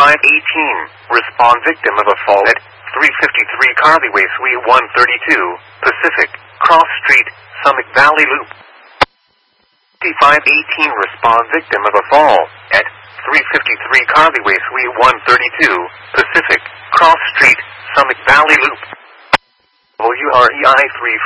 Respond victim of a fall at 353 Carlyway Suite 132, Pacific, Cross Street, Summit Valley Loop. 5518 Respond victim of a fall at 353 Carlyway Suite 132, Pacific, Cross Street, Summit Valley Loop. WREI